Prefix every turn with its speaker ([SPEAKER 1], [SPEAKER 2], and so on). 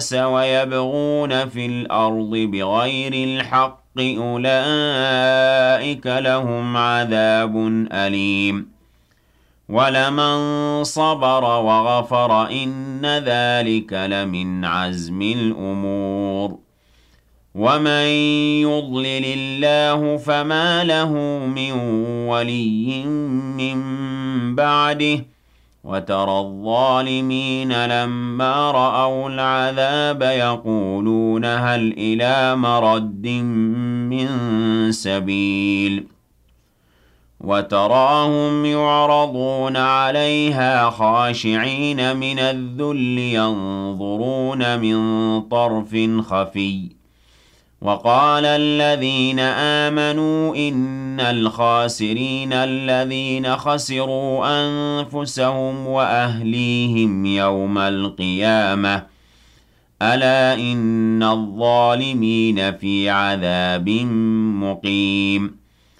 [SPEAKER 1] ويبغون في الأرض بغير الحق أولئك لهم عذاب أليم ولمن صبر وغفر إن ذلك لمن عزم الأمور ومن يضلل الله فما له من ولي من بعده وترى الظالمين لما رأوا العذاب يقولون هل إلى مرد من سبيل وتراهم يعرضون عليها خاشعين من الذل ينظرون من طرف خفي وقال الذين آمنوا إن الخاسرين الذين خسروا أنفسهم وأهليهم يوم القيامة ألا إن الظالمين في عذاب مقيم